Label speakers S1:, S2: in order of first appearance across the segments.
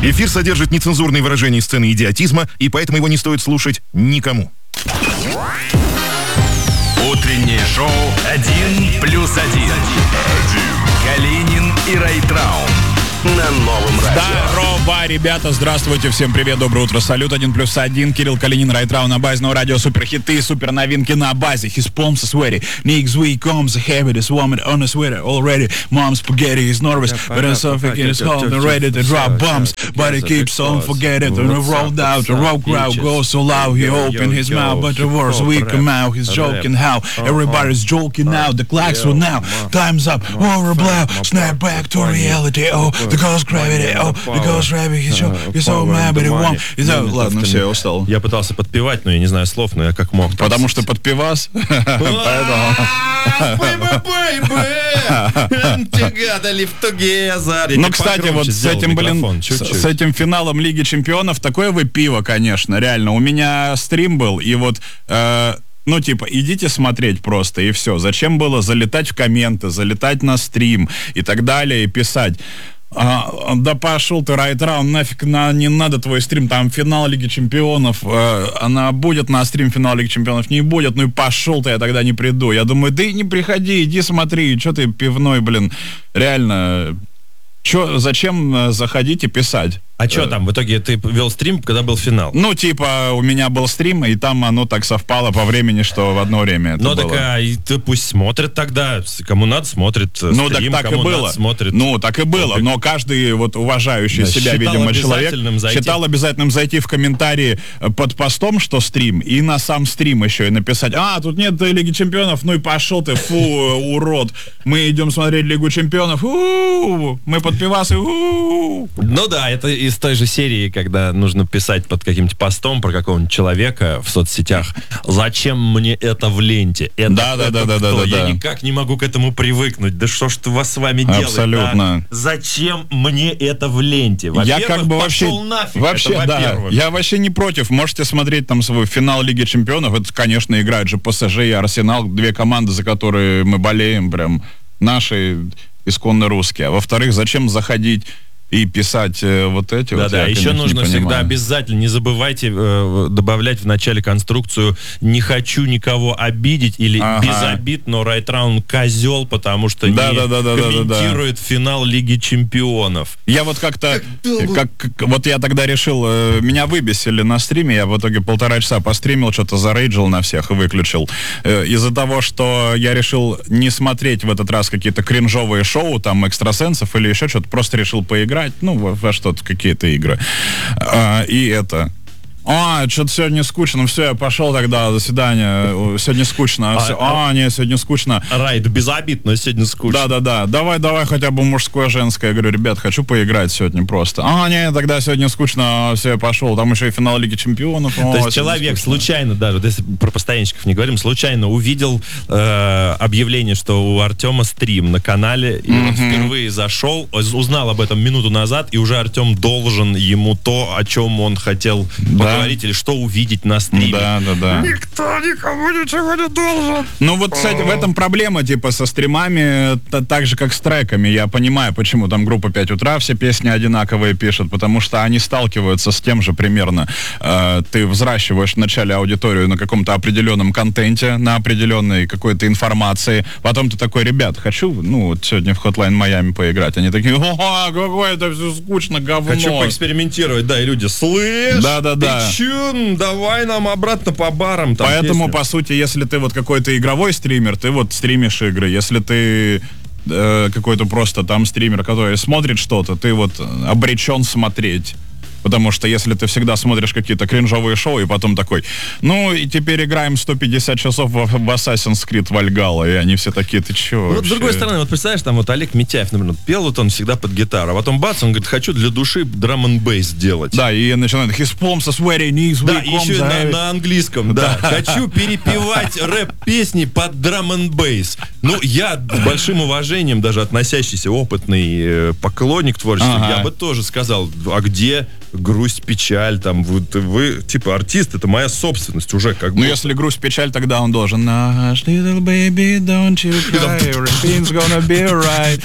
S1: Эфир содержит нецензурные выражения и сцены идиотизма, и поэтому его не стоит слушать никому.
S2: Утреннее шоу «1+1». Калинин и Райтрау на новом радио.
S3: Здорово, ребята, здравствуйте, всем привет, доброе утро, салют, 1+1, Кирилл Калинин, Райтрау на базе нового радио, суперхиты, супер новинки на базе, his palms are sweaty, next week comes a habit, is warm on a sweater already, mom's spaghetti is nervous, but I'm so thinking it's home and ready to drop bombs, but he keeps on forgetting, and rolled out, the rock crowd goes so loud, he opened his mouth, but the words we come out, he's joking how, everybody's joking now, the clocks will now, time's up, over blow, snap back to reality, oh, the ghost gravity, oh, the ghost gravity, he's so mad, but he won't. Ладно, все, я устал.
S4: Я пытался подпевать, но я не знаю слов, но я как мог.
S3: Потому что подпевас, поэтому... Ну, кстати, вот с этим, блин, с этим финалом Лиги Чемпионов, такое вы пиво, конечно, реально. У меня стрим был, и вот... Ну, типа, идите смотреть просто, и все. Зачем было залетать в комменты, залетать на стрим и так далее, и писать? Да пошел ты, Райтрау, нафиг не надо твой стрим, там финал Лиги Чемпионов, она будет на стрим финал Лиги Чемпионов, не будет, ну и пошел ты, я тогда не приду. Я думаю, да и не приходи, иди смотри, что ты пивной, блин, реально, зачем заходить и писать?
S4: А что там, в итоге ты вел стрим, когда был финал?
S3: Ну, типа, у меня был стрим, и там оно так совпало по времени, что в одно время это было.
S4: Ну, так, и ты пусть смотрят тогда, кому надо, смотрит стрим,
S3: ну, так
S4: кому
S3: и было.
S4: Надо, смотрит.
S3: Ну, так и было, но каждый вот уважающий себя, видимо, человек считал обязательным зайти в комментарии под постом, что стрим, и на сам стрим еще и написать, тут нет Лиги Чемпионов, ну и пошел ты, фу, урод, мы идем смотреть Лигу Чемпионов, мы под пивасы,
S4: Ну да, это из той же серии, когда нужно писать под каким-то постом про какого-нибудь человека в соцсетях. Зачем мне это в ленте? Да. Я никак не могу к этому привыкнуть. Да что ж у вас с вами делать?
S3: Абсолютно.
S4: Зачем мне это в ленте?
S3: Я как бы
S4: пошел нафиг.
S3: Вообще, да. Я вообще не против. Можете смотреть там свой финал Лиги Чемпионов. Это, конечно, играют же ПСЖ и Арсенал. Две команды, за которые мы болеем, прям наши исконно русские. А во-вторых, зачем заходить и писать вот эти вот.
S4: Да, еще нужно всегда обязательно, не забывайте добавлять в начале конструкцию «не хочу никого обидеть» или «без обид, но Райтрау козел, потому что не комментирует финал Лиги Чемпионов».
S3: Я вот как-то, вот я тогда решил, меня выбесили на стриме, я в итоге 1,5 часа постримил, что-то зарейджил на всех и выключил. Из-за того, что я решил не смотреть в этот раз какие-то кринжовые шоу, там, экстрасенсов или еще что-то, просто решил поиграть, ну, во что-то, какие-то игры. И это... что-то сегодня скучно. Все, я пошел тогда, до свидания. Сегодня скучно. Нет, сегодня скучно.
S4: Райд, без обид, но сегодня скучно.
S3: Да. Давай хотя бы мужское, женское. Я говорю, ребят, хочу поиграть сегодня просто. Нет, тогда сегодня скучно. Все, я пошел. Там еще и финал Лиги Чемпионов.
S4: То есть человек случайно даже, если про постоянщиков не говорим, случайно увидел объявление, что у Артема стрим на канале, и он впервые зашел, узнал об этом минуту назад, и уже Артем должен ему то, о чем он хотел поговорить, или что увидеть на стриме.
S3: Да.
S4: Никто никому ничего не должен.
S3: Ну вот, кстати, в этом проблема, типа, со стримами, так же, как с треками. Я понимаю, почему там группа 5 утра все песни одинаковые пишут, потому что они сталкиваются с тем же примерно. Ты взращиваешь вначале аудиторию на каком-то определенном контенте, на определенной какой-то информации. Потом ты такой, ребят, хочу, вот сегодня в Hotline Miami поиграть. Они такие, какое это все скучно, говно.
S4: Хочу поэкспериментировать, да, и люди, слышь,
S3: да.
S4: Давай нам обратно по барам. Там
S3: поэтому,
S4: песни.
S3: по сути, если ты вот какой-то игровой стример, ты вот стримишь игры. Если ты какой-то просто там стример, который смотрит что-то, ты вот обречен смотреть. Потому что если ты всегда смотришь какие-то кринжовые шоу, и потом такой, и теперь играем 150 часов в Assassin's Creed Valhalla, и они все такие, ты чё вообще?
S4: С другой стороны, вот представляешь, там вот Олег Митяев, например, пел вот он всегда под гитару, а потом бац, он говорит, хочу для души драм-н-бейс сделать.
S3: Да, и начинает, his palms are sweaty, knees
S4: да, еще на английском, да. Хочу перепевать рэп-песни под драм-н-бейс. Я с большим уважением, даже относящийся опытный поклонник творчества, я бы тоже сказал, а где грусть, печаль, там, вот вы, типа, артист, это моя собственность уже, как бы.
S3: Ну, если грусть, печаль, тогда он должен. Hush, little baby, don't you cry, everything's gonna be right.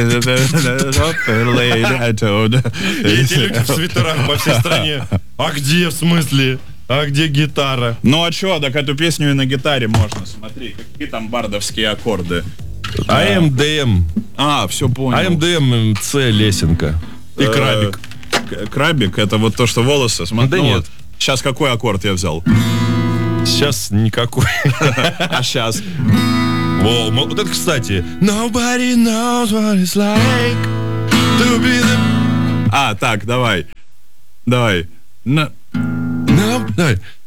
S4: И эти люди в свитерах по всей стране. А где, в смысле? А где гитара?
S3: Ну, а чё, так эту песню и на гитаре можно. Смотри, какие там бардовские аккорды.
S4: АМДМ.
S3: А, все понял.
S4: АМДМ, С, лесенка. И крабик.
S3: Крабик, это вот то, что волосы. Смотри,
S4: Да нет.
S3: Сейчас какой аккорд я взял?
S4: Сейчас никакой.
S3: А сейчас?
S4: Во, вот это, кстати. Nobody knows what it's like to be the...
S3: А, так, давай. Давай.
S4: Давай.